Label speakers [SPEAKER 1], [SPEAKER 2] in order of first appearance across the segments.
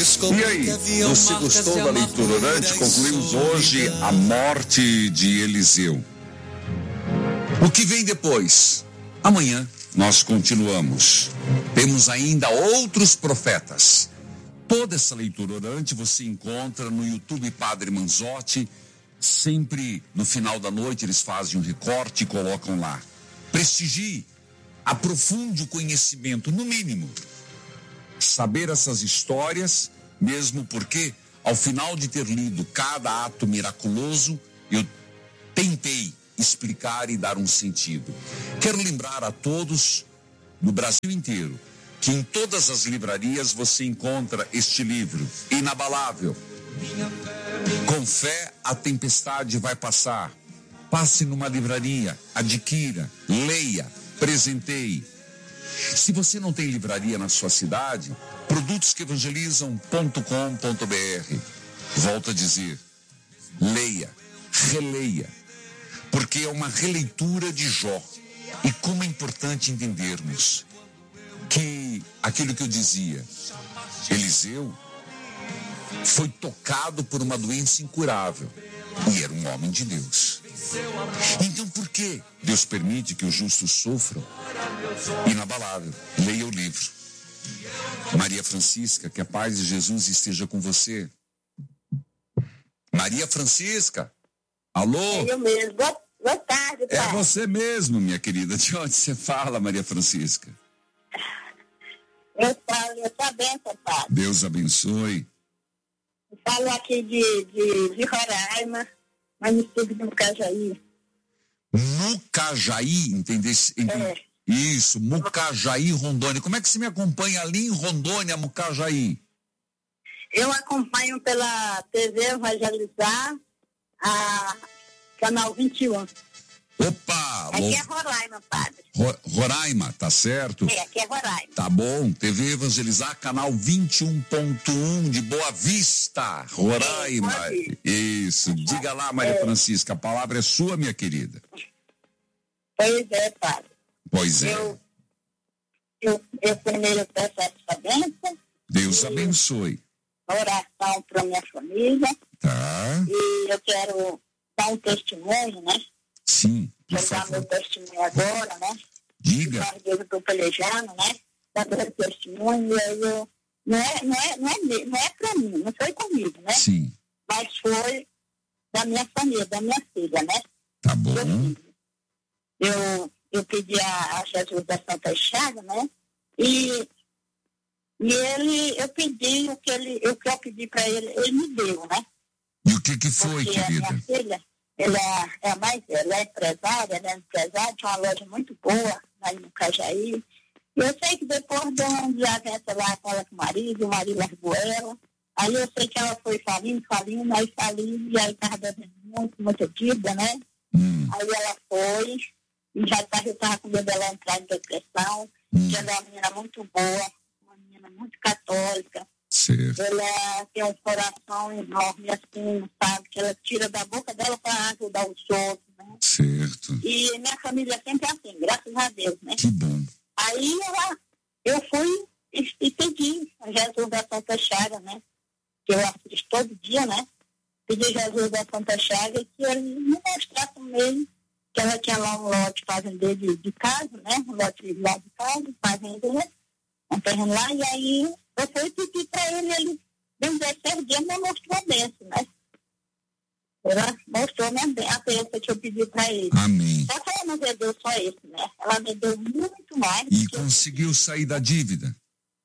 [SPEAKER 1] E aí, você gostou da leitura orante? Concluímos hoje a morte de Eliseu. O que vem depois? Amanhã nós continuamos. Temos ainda outros profetas. Toda essa leitura orante você encontra no YouTube Padre Manzotti. Sempre no final da noite eles fazem um recorte e colocam lá. Prestigie, aprofunde o conhecimento, no mínimo. Saber essas histórias, mesmo porque, ao final de ter lido cada ato miraculoso, eu tentei explicar e dar um sentido. Quero lembrar a todos, no Brasil inteiro, que em todas as livrarias você encontra este livro, Inabalável. Com fé, a tempestade vai passar. Passe numa livraria, adquira, leia, presenteie. Se você não tem livraria na sua cidade, produtosqueevangelizam.com.br. Volto a dizer, leia, releia, porque é uma releitura de Jó. E como é importante entendermos que aquilo que eu dizia, Eliseu foi tocado por uma doença incurável e era um homem de Deus. Então por que Deus permite que os justos sofram? Inabalável, leia o livro. Maria Francisca, que a paz de Jesus esteja com você. Maria Francisca, alô?
[SPEAKER 2] É eu mesmo. Boa tarde, pai.
[SPEAKER 1] É você mesmo, minha querida. De onde você fala, Maria Francisca?
[SPEAKER 2] Eu sou a benção, pai.
[SPEAKER 1] Deus abençoe.
[SPEAKER 2] Eu falo aqui de Roraima, município de Mucajaí.
[SPEAKER 1] Mucajaí, entendeu?
[SPEAKER 2] É.
[SPEAKER 1] Isso, Mucajaí, Rondônia. Como é que você me acompanha ali em Rondônia, Mucajaí?
[SPEAKER 2] Eu acompanho pela TV Evangelizar, a Canal 21.
[SPEAKER 1] Opa!
[SPEAKER 2] Aqui é Roraima, padre.
[SPEAKER 1] Roraima, tá certo?
[SPEAKER 2] É, aqui é Roraima.
[SPEAKER 1] Tá bom, TV Evangelizar, canal 21.1 de Boa Vista, Roraima. Isso, diga lá, Maria Francisca, a palavra é sua, minha querida.
[SPEAKER 2] Pois é, padre.
[SPEAKER 1] Pois é.
[SPEAKER 2] Eu primeiro peço essa bênção.
[SPEAKER 1] Deus abençoe.
[SPEAKER 2] Oração para minha família.
[SPEAKER 1] Tá.
[SPEAKER 2] E eu quero dar um testemunho, né?
[SPEAKER 1] Sim, por
[SPEAKER 2] Vou dar
[SPEAKER 1] favor.
[SPEAKER 2] meu testemunho agora, né?
[SPEAKER 1] Diga.
[SPEAKER 2] Eu estou pelejando, né? Dando meu testemunho, e aí não é para mim, não foi comigo, né?
[SPEAKER 1] Sim.
[SPEAKER 2] Mas foi da minha família, da minha filha, né?
[SPEAKER 1] Tá bom.
[SPEAKER 2] Eu pedi a Jesus da Santa Chaga, né? E eu pedi o que eu pedi para ele, ele me deu, né?
[SPEAKER 1] E o que foi,
[SPEAKER 2] porque
[SPEAKER 1] querida?
[SPEAKER 2] A minha filha, ela é empresária, tinha uma loja muito boa lá em Mucajaí. E eu sei que depois de uma desavença lá com ela com o marido largou ela. Aí eu sei que ela foi falindo, aí falindo, e aí estava dando muita dívida, né? Aí ela foi, e eu estava com medo dela entrar em depressão, que ela é uma menina muito boa, uma menina muito católica.
[SPEAKER 1] Certo.
[SPEAKER 2] Ela tem um coração enorme, assim, sabe? Que ela tira da boca dela para ajudar os outros, né?
[SPEAKER 1] Certo.
[SPEAKER 2] E minha família sempre é assim, graças a Deus, né?
[SPEAKER 1] Que bom.
[SPEAKER 2] Aí eu fui e pedi a Jesus da Santa Chaga, né? Que eu assisto todo dia, né? Pedi a Jesus da Santa Chaga e que ele me mostrasse mesmo que ela tinha lá um lote fazendeiro de casa, né? Um lote lá de casa, fazendeiro, um terreno lá, e aí eu fui pedir para ele deu 17 dias, me mostrou a bênção, né? Ela mostrou a bênção que eu pedi para ele.
[SPEAKER 1] Amém.
[SPEAKER 2] Só que ela não me deu só esse, né? Ela me deu muito mais.
[SPEAKER 1] E conseguiu sair da dívida?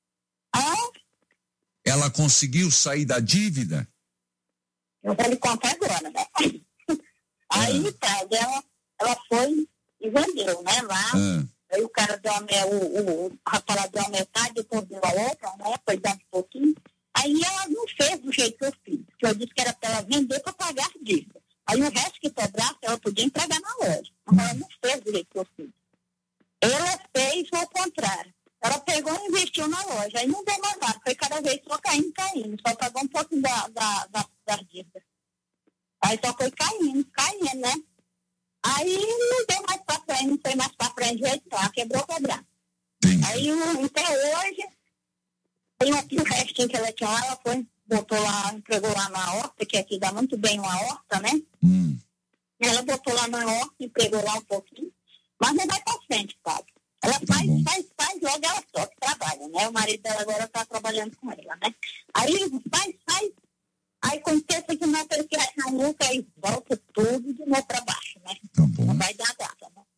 [SPEAKER 1] Ela conseguiu sair da dívida?
[SPEAKER 2] Eu vou lhe contar agora, né? Aí, tá, ela foi e vendeu, né? Lá. Aí o cara deu o rapaz deu a metade, depois deu a outra, né? Foi dando um pouquinho. Aí ela não fez do jeito que eu fiz. Que eu disse que era para ela vender para pagar a dívida. Aí o resto que sobrasse, ela podia entregar na loja. Mas ela não fez do jeito que eu fiz. Ela fez o contrário. Ela pegou e investiu na loja. Aí não deu mais nada. Foi cada vez só caindo. Só pagou um pouquinho da dívida. Aí só foi caindo, né? Aí não deu mais pra frente, não foi mais pra frente, jeito lá, quebrou. Aí até hoje tem um E o restinho que ela tinha lá, ela foi, botou lá, entregou lá na horta, que aqui dá muito bem uma horta, né? Ela botou lá na horta, entregou lá um pouquinho, mas não vai pra frente, sabe? Ela faz, logo ela só que trabalha, né? O marido dela agora tá trabalhando com ela, né? Aí faz, aí quando pensa que não tem que achar nunca, aí volta tudo de novo pra baixo, né? Não vai dar gata, né?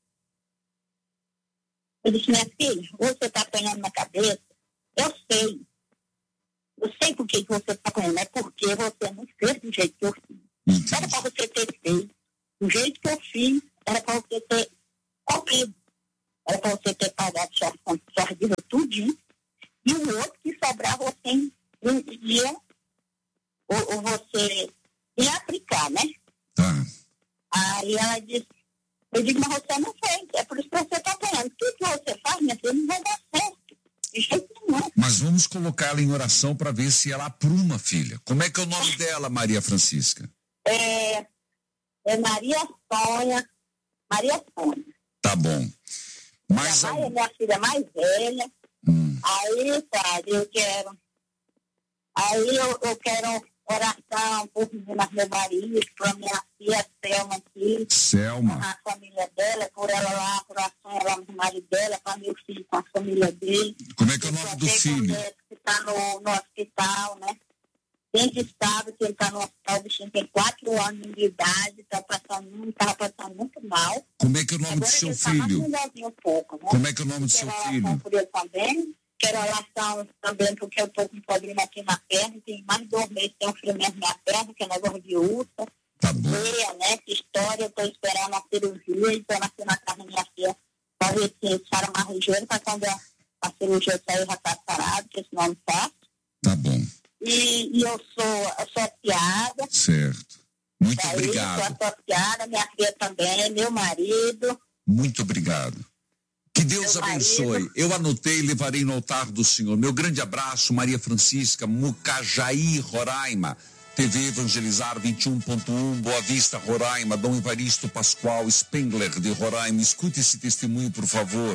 [SPEAKER 2] Eu disse, minha filha, você tá apanhando na cabeça, eu sei por que você tá apanhando, é porque você não fez do jeito que eu fiz. Era pra você ter feito, do jeito que eu fiz, era pra você ter comido. Era para você ter pagado sua dívida tudinho, e o outro que sobrar você ia, ou você ia aplicar, né? Aí ela disse, eu digo, mas você não fez, é por isso que você está apanhando. O que você faz, minha filha, não vai dar certo. De jeito nenhum.
[SPEAKER 1] Mas vamos colocá-la em oração para ver se ela apruma, filha. Como é que é o nome dela, Maria Francisca?
[SPEAKER 2] É Maria Sônia.
[SPEAKER 1] Tá bom. Mas
[SPEAKER 2] é minha filha mais velha. Aí, padre, eu quero oração por meu marido, por minha filha Selma aqui. A família dela, por ela lá, por oração ela no marido dela, para meu filho com a família dele.
[SPEAKER 1] Como é que é o nome do filho?
[SPEAKER 2] Que está no hospital, né? Quem que sabe que ele está no hospital, o bichinho tem 4 anos de idade, estava passando muito mal.
[SPEAKER 1] Como é que é o nome do seu filho?
[SPEAKER 2] Um pouco, né?
[SPEAKER 1] Como é que é o nome do seu filho?
[SPEAKER 2] Por ele também. Quero oração também, porque eu estou com um problema aqui na perna, tem mais de 2 meses, tem um ferimento na minha perna, que é negócio de úlcera.
[SPEAKER 1] Tá bom.
[SPEAKER 2] Né? Que história, eu estou esperando a cirurgia, estou nascendo na casa da minha filha, para ver se Sara mais ligeiro, para quando a cirurgia sair já está sarado, que senão não faço.
[SPEAKER 1] Tá bom.
[SPEAKER 2] E eu sou associada.
[SPEAKER 1] Certo. Muito obrigado.
[SPEAKER 2] Eu sou associada, minha filha também, meu marido.
[SPEAKER 1] Muito obrigado. Que Deus abençoe. Eu anotei e levarei no altar do Senhor. Meu grande abraço, Maria Francisca, Mucajaí, Roraima. TV Evangelizar 21.1, Boa Vista, Roraima. Dom Evaristo Pascoal, Spengler, de Roraima. Escute esse testemunho, por favor.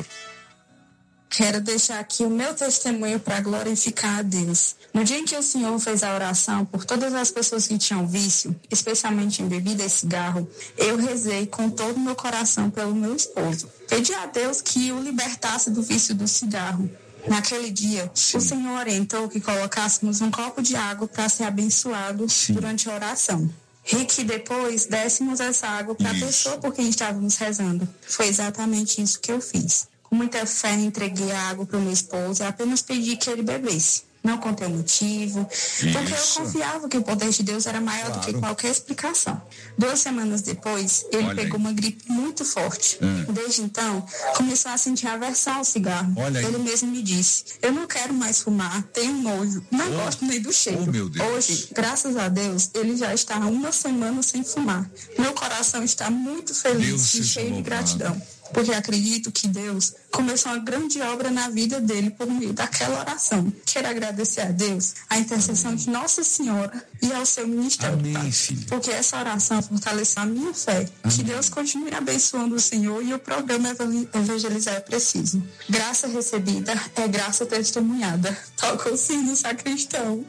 [SPEAKER 3] Quero deixar aqui o meu testemunho para glorificar a Deus. No dia em que o Senhor fez a oração por todas as pessoas que tinham vício, especialmente em bebida e cigarro, eu rezei com todo o meu coração pelo meu esposo. Pedi a Deus que o libertasse do vício do cigarro. Naquele dia, o Senhor orientou que colocássemos um copo de água para ser abençoado durante a oração. E que depois dessemos essa água para a pessoa por quem estávamos rezando. Foi exatamente isso que eu fiz. Com muita fé, entreguei a água para o meu esposo e apenas pedi que ele bebesse. Não contei o motivo, porque eu confiava que o poder de Deus era maior do que qualquer explicação. 2 semanas depois, ele pegou uma gripe muito forte. Desde então, começou a sentir aversão ao cigarro. Ele mesmo me disse, eu não quero mais fumar, tenho nojo, não gosto nem do cheiro. Hoje, graças a Deus, ele já está há 1 semana sem fumar. Meu coração está muito feliz e cheio de gratidão. Porque acredito que Deus começou uma grande obra na vida dele por meio daquela oração. Quero agradecer a Deus, a intercessão de Nossa Senhora e ao seu ministério.
[SPEAKER 1] Amém, filho.
[SPEAKER 3] Porque essa oração fortaleceu a minha fé. Que Deus continue abençoando o Senhor e o programa Evangelizar é Preciso. Graça recebida é graça testemunhada. Toca o sino, sacristão.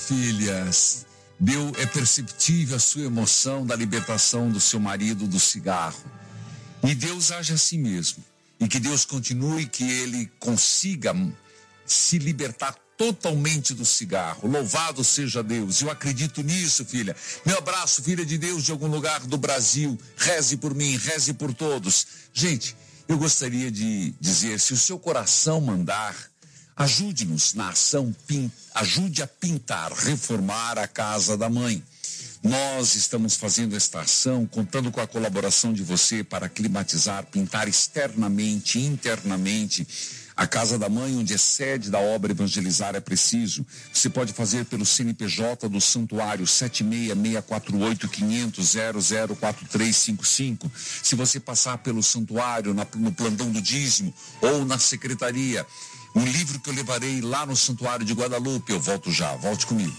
[SPEAKER 1] Filhas, é perceptível a sua emoção da libertação do seu marido do cigarro. E Deus age assim mesmo. E que Deus continue, que ele consiga se libertar totalmente do cigarro. Louvado seja Deus. Eu acredito nisso, filha. Meu abraço, filha de Deus, de algum lugar do Brasil. Reze por mim, reze por todos. Gente, eu gostaria de dizer, se o seu coração mandar, ajude-nos na ação, ajude a pintar, reformar a casa da mãe. Nós estamos fazendo esta ação, contando com a colaboração de você para climatizar, pintar externamente, internamente, a Casa da Mãe, onde é sede da obra Evangelizar é Preciso. Você pode fazer pelo CNPJ do Santuário 76648-500-004355. Se você passar pelo Santuário, no plantão do dízimo ou na secretaria, um livro que eu levarei lá no Santuário de Guadalupe. Eu volto já, volte comigo.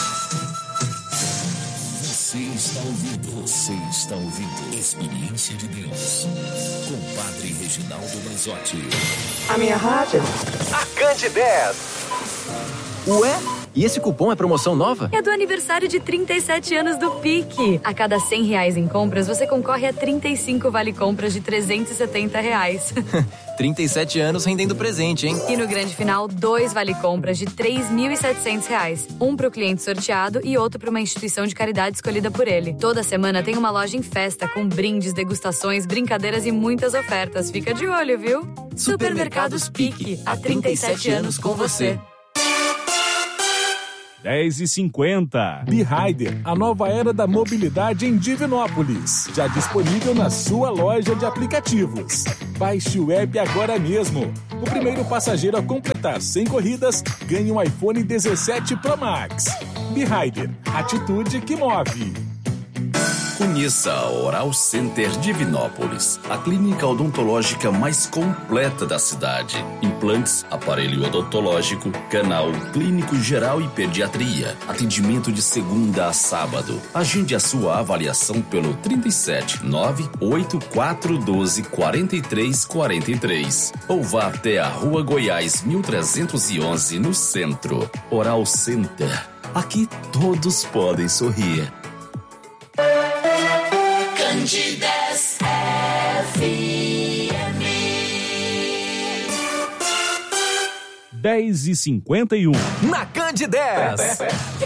[SPEAKER 4] Você está ouvindo Experiência de Deus com o Padre Reginaldo Manzotti.
[SPEAKER 5] A minha rádio?
[SPEAKER 6] A Candidez.
[SPEAKER 5] Ué? E esse cupom é promoção nova?
[SPEAKER 6] É do aniversário de 37 anos do PIC. A cada R$100 em compras, você concorre a 35 vale-compras de R$370.
[SPEAKER 5] 37 anos rendendo presente, hein?
[SPEAKER 6] E no grande final, 2 vale-compras de R$3.700. Um para o cliente sorteado e outro para uma instituição de caridade escolhida por ele. Toda semana tem uma loja em festa com brindes, degustações, brincadeiras e muitas ofertas. Fica de olho, viu? Supermercados PIC. Há 37 anos com você.
[SPEAKER 7] 10h50. Be-Rider, a nova era da mobilidade em Divinópolis. Já disponível na sua loja de aplicativos. Baixe o app agora mesmo. O primeiro passageiro a completar 100 corridas ganha um iPhone 17 Pro Max. Be-Rider, atitude que move.
[SPEAKER 4] Conheça a Oral Center Divinópolis, a clínica odontológica mais completa da cidade. Implantes, aparelho odontológico, canal, clínico geral e pediatria. Atendimento de segunda a sábado. Agende a sua avaliação pelo 37-98412-4343 ou vá até a Rua Goiás 1311 no centro. Oral Center. Aqui todos podem sorrir.
[SPEAKER 8] Candidez FM.
[SPEAKER 7] 10h51.
[SPEAKER 5] Na Candidez.